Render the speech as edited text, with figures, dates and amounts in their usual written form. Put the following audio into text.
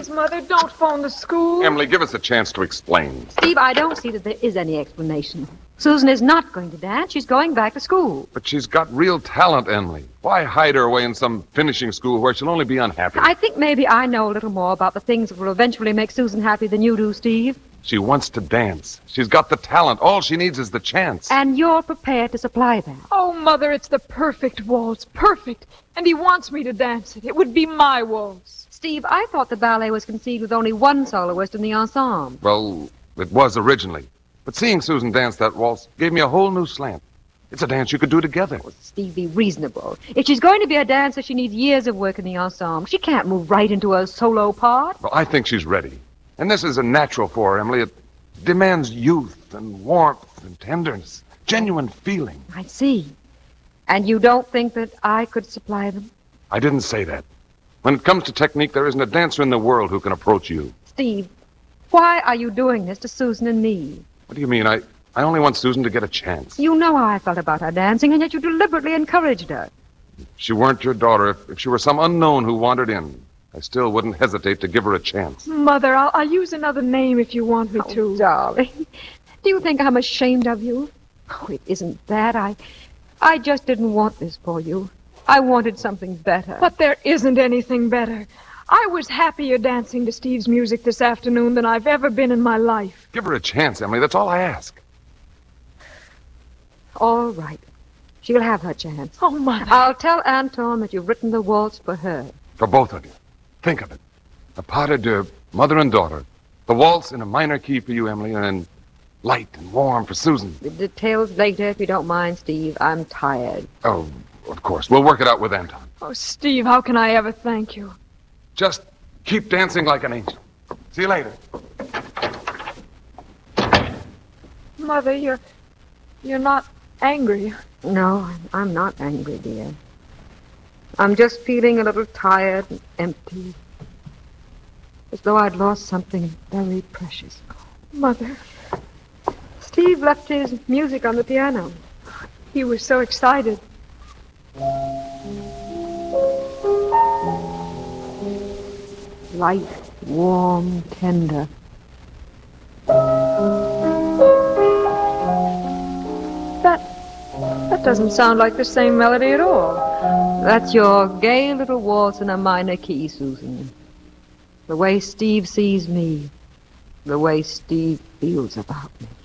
Please, Mother, don't phone the school. Emily, give us a chance to explain. Steve, I don't see that there is any explanation. Susan is not going to dance. She's going back to school. But she's got real talent, Emily. Why hide her away in some finishing school where she'll only be unhappy? I think maybe I know a little more about the things that will eventually make Susan happy than you do, Steve. She wants to dance. She's got the talent. All she needs is the chance. And you're prepared to supply that. Oh, Mother, it's the perfect waltz. Perfect. And he wants me to dance it. It would be my waltz. Steve, I thought the ballet was conceived with only one soloist in the ensemble. Well, it was originally. But seeing Susan dance that waltz gave me a whole new slant. It's a dance you could do together. Oh, Steve, be reasonable. If she's going to be a dancer, she needs years of work in the ensemble. She can't move right into a solo part. Well, I think she's ready. And this is a natural for her, Emily. It demands youth and warmth and tenderness, genuine feeling. I see. And you don't think that I could supply them? I didn't say that. When it comes to technique, there isn't a dancer in the world who can approach you. Steve, why are you doing this to Susan and me? What do you mean? I only want Susan to get a chance. You know how I felt about her dancing, and yet you deliberately encouraged her. If she weren't your daughter, if she were some unknown who wandered in, I still wouldn't hesitate to give her a chance. Mother, I'll use another name if you want me to. Oh, darling. Do you think I'm ashamed of you? Oh, it isn't that. I just didn't want this for you. I wanted something better. But there isn't anything better. I was happier dancing to Steve's music this afternoon than I've ever been in my life. Give her a chance, Emily. That's all I ask. All right. She'll have her chance. Oh, Mother. I'll tell Anton that you've written the waltz for her. For both of you. Think of it. A pas de deux, mother and daughter. The waltz in a minor key for you, Emily, and then light and warm for Susan. The details later, if you don't mind, Steve. I'm tired. Oh, of course. We'll work it out with Anton. Oh, Steve, how can I ever thank you? Just keep dancing like an angel. See you later. Mother, you're not angry. No, I'm not angry, dear. I'm just feeling a little tired and empty. As though I'd lost something very precious. Mother. Steve left his music on the piano. He was so excited. Light, warm, tender. That doesn't sound like the same melody at all. That's your gay little waltz in a minor key, Susan. The way Steve sees me. The way Steve feels about me.